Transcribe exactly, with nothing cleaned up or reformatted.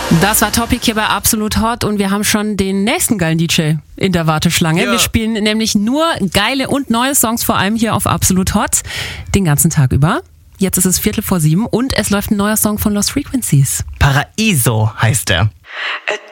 Das war Topic hier bei Absolut Hot und wir haben schon den nächsten geilen D J in der Warteschlange. Ja. Wir spielen nämlich nur geile und neue Songs, vor allem hier auf Absolut Hot, den ganzen Tag über. Jetzt ist es Viertel vor sieben und es läuft ein neuer Song von Lost Frequencies. Paraiso heißt er.